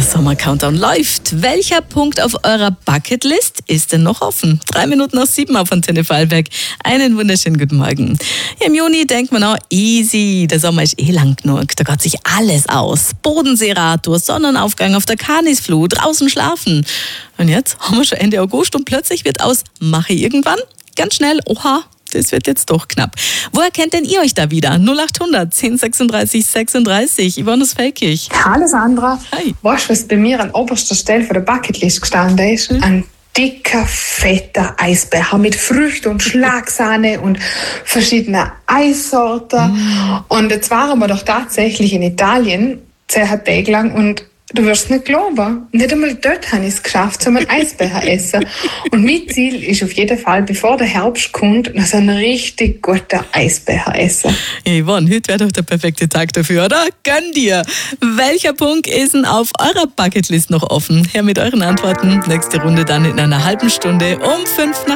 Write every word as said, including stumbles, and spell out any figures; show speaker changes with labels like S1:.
S1: Sommer-Countdown läuft. Welcher Punkt auf eurer Bucketlist ist denn noch offen? Drei Minuten nach sieben auf Antenne Vorarlberg. Einen wunderschönen guten Morgen. Im Juni denkt man auch, easy, der Sommer ist eh lang genug. Da geht sich alles aus. Bodenseeradtour, Sonnenaufgang auf der Kanisfluh, draußen schlafen. Und jetzt haben wir schon Ende August und plötzlich wird aus Mache irgendwann ganz schnell, oha, das wird jetzt doch knapp. Wo erkennt denn ihr euch da wieder? null acht hundert zehn sechsunddreißig sechsunddreißig. Yvonne aus Feldkirch.
S2: Hallo Sandra.
S1: Hi.
S2: Weißt du, was bei mir an oberster Stelle von der Bucketlist gestanden ist? Hm? Ein dicker, fetter Eisbecher mit Früchten und Schlagsahne und verschiedenen Eissorten. Mm. Und jetzt waren wir doch tatsächlich in Italien, zehn Tage lang, und du wirst nicht glauben, nicht einmal dort habe ich es geschafft, so einen Eisbecher zu essen. Und mein Ziel ist auf jeden Fall, bevor der Herbst kommt, noch so einen richtig guten Eisbecher essen.
S1: Ja, Yvonne, heute wäre doch der perfekte Tag dafür, oder? Gönn dir! Welcher Punkt ist denn auf eurer Bucketlist noch offen? Her mit euren Antworten. Nächste Runde dann in einer halben Stunde um fünf nach